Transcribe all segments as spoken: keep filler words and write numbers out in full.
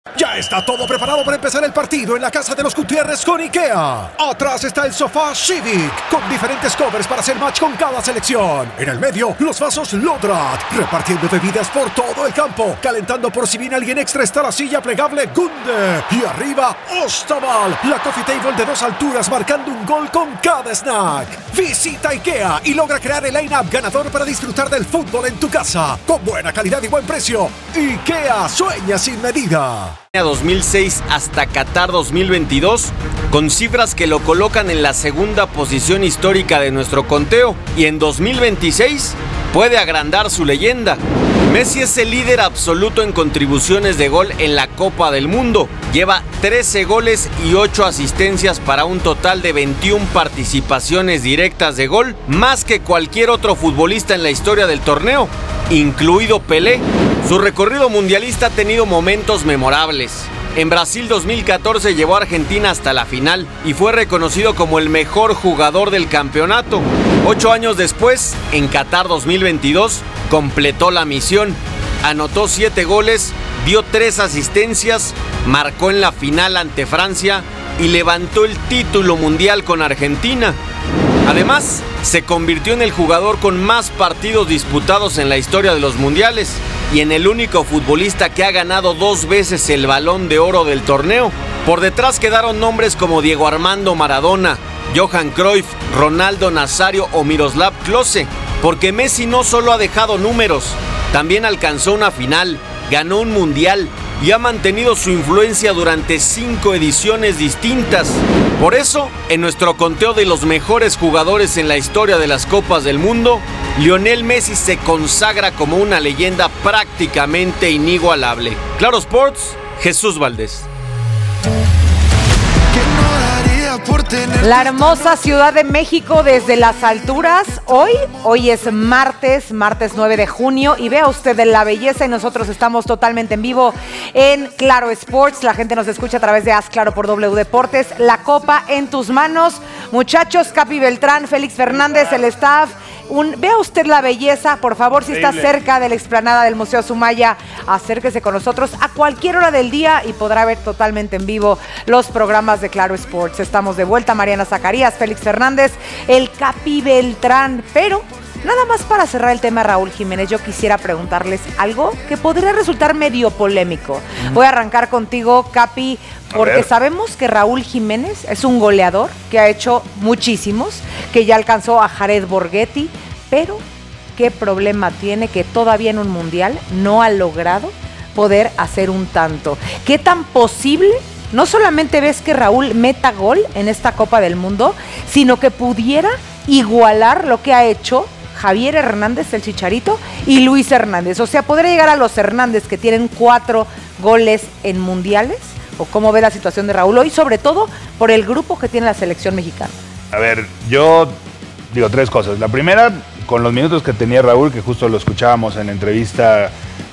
Ya está todo preparado para empezar el partido en la casa de los Gutiérrez con IKEA. Atrás está el sofá Civic, con diferentes covers para hacer match con cada selección. En el medio, los vasos Lodrat, repartiendo bebidas por todo el campo. Calentando por si viene alguien extra está la silla plegable Gunde. Y arriba, Ostaval, la coffee table de dos alturas marcando un gol con cada snack. Visita IKEA y logra crear el line-up ganador para disfrutar del fútbol en tu casa. Con buena calidad y buen precio. IKEA sueña sin medida. dos mil seis hasta Qatar dos mil veintidós, con cifras que lo colocan en la segunda posición histórica de nuestro conteo, y en dos mil veintiséis puede agrandar su leyenda. Messi es el líder absoluto en contribuciones de gol en la Copa del Mundo. Lleva trece goles y ocho asistencias para un total de veintiuna participaciones directas de gol, más que cualquier otro futbolista en la historia del torneo, incluido Pelé. Su recorrido mundialista ha tenido momentos memorables. En Brasil dos mil catorce llevó a Argentina hasta la final y fue reconocido como el mejor jugador del campeonato. Ocho años después, en Qatar dos mil veintidós, completó la misión. Anotó siete goles, dio tres asistencias, marcó en la final ante Francia y levantó el título mundial con Argentina. Además, se convirtió en el jugador con más partidos disputados en la historia de los mundiales y en el único futbolista que ha ganado dos veces el Balón de Oro del torneo. Por detrás quedaron nombres como Diego Armando Maradona, Johan Cruyff, Ronaldo Nazario o Miroslav Klose, porque Messi no solo ha dejado números, también alcanzó una final, ganó un mundial y ha mantenido su influencia durante cinco ediciones distintas. Por eso, en nuestro conteo de los mejores jugadores en la historia de las Copas del Mundo, Lionel Messi se consagra como una leyenda prácticamente inigualable. Claro Sports, Jesús Valdés. La hermosa Ciudad de México desde las alturas. Hoy, hoy es martes, martes nueve de junio, y vea usted la belleza, y nosotros estamos totalmente en vivo en Claro Sports. La gente nos escucha a través de Haz Claro por W Deportes. La copa en tus manos. Muchachos, Capi Beltrán, Félix Fernández, el staff. Un, vea usted la belleza, por favor, si está cerca de la explanada del Museo Sumaya, acérquese con nosotros a cualquier hora del día y podrá ver totalmente en vivo los programas de Claro Sports. Estamos de vuelta, Mariana Zacarías, Félix Fernández, el Capi Beltrán, pero nada más para cerrar el tema, Raúl Jiménez, yo quisiera preguntarles algo que podría resultar medio polémico. Mm. Voy a arrancar contigo, Capi, porque sabemos que Raúl Jiménez es un goleador que ha hecho muchísimos, que ya alcanzó a Jared Borghetti, pero ¿qué problema tiene que todavía en un mundial no ha logrado poder hacer un tanto? ¿Qué tan posible? No solamente ves que Raúl meta gol en esta Copa del Mundo, sino que pudiera igualar lo que ha hecho Javier Hernández, el Chicharito, y Luis Hernández. O sea, podría llegar a los Hernández, que tienen cuatro goles en mundiales. ¿O cómo ve la situación de Raúl hoy, sobre todo por el grupo que tiene la selección mexicana? A ver, yo digo tres cosas. La primera, con los minutos que tenía Raúl, que justo lo escuchábamos en la entrevista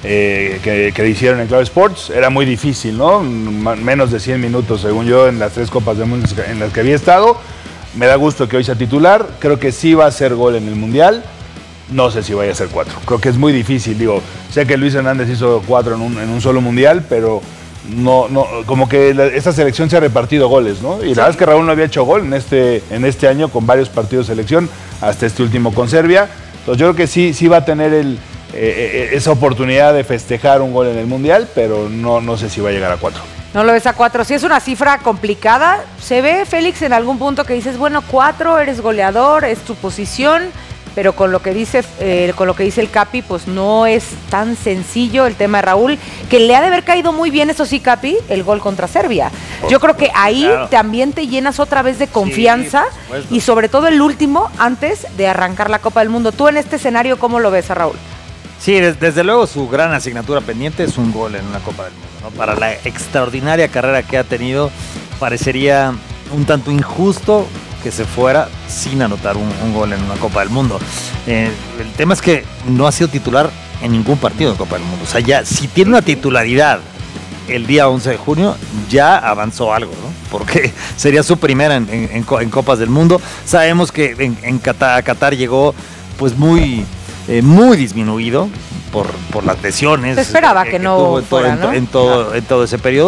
eh, que, que hicieron en Claro Sports, era muy difícil, ¿no? Menos de cien minutos, según yo, en las tres Copas del Mundo en las que había estado. Me da gusto que hoy sea titular. Creo que sí va a hacer gol en el Mundial. No sé si vaya a ser cuatro. Creo que es muy difícil. Digo, sé que Luis Hernández hizo cuatro en un, en un solo Mundial, pero no, no, como que la, esta selección se ha repartido goles, ¿no? Y sí. La verdad es que Raúl no había hecho gol en este, en este año con varios partidos de selección, hasta este último con Serbia. Entonces yo creo que sí, sí va a tener el, eh, esa oportunidad de festejar un gol en el Mundial, pero no, no sé si va a llegar a cuatro. No lo ves a cuatro. Si es una cifra complicada, se ve, Félix, en algún punto que dices, bueno, cuatro, eres goleador, es tu posición, pero con lo que dice eh, con lo que dice el Capi, pues no es tan sencillo el tema de Raúl, que le ha de haber caído muy bien, eso sí, Capi, el gol contra Serbia. Yo creo que ahí claro. también te llenas otra vez de confianza, sí, y sobre todo el último, antes de arrancar la Copa del Mundo. Tú en este escenario, ¿cómo lo ves a Raúl? Sí, desde luego su gran asignatura pendiente es un gol en una Copa del Mundo, ¿no? Para la extraordinaria carrera que ha tenido, parecería un tanto injusto que se fuera sin anotar un, un gol en una Copa del Mundo. Eh, el tema es que no ha sido titular en ningún partido de Copa del Mundo. O sea, ya si tiene una titularidad el día once de junio, ya avanzó algo, ¿no? Porque sería su primera en, en, en Copas del Mundo. Sabemos que en, en Qatar, Qatar llegó pues muy, eh, muy disminuido, por, por las lesiones. Se esperaba que, que no tuvo en, fuera, todo, ¿no? en, todo, Claro. en todo en todo ese periodo.